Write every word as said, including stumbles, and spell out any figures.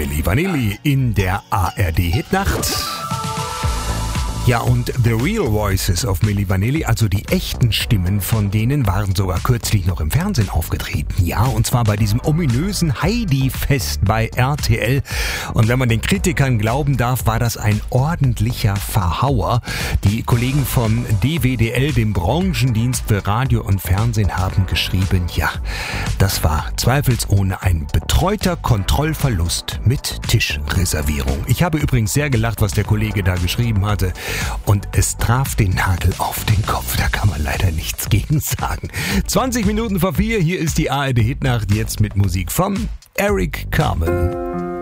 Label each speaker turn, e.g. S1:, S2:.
S1: Milli Vanilli in der A R D-Hitnacht. Ja, und The Real Voices of Milli Vanilli, also die echten Stimmen von denen, waren sogar kürzlich noch im Fernsehen aufgetreten. Ja, und zwar bei diesem ominösen Heidi-Fest bei R T L. Und wenn man den Kritikern glauben darf, war das ein ordentlicher Verhauer. Die Kollegen vom D W D L, dem Branchendienst für Radio und Fernsehen, haben geschrieben, ja, das war zweifelsohne ein betreuter Kontrollverlust mit Tischreservierung. Ich habe übrigens sehr gelacht, was der Kollege da geschrieben hatte. Und es traf den Nagel auf den Kopf, da kann man leider nichts gegen sagen. zwanzig Minuten vor vier, hier ist die A R D-Hitnacht, jetzt mit Musik von Eric Carmen.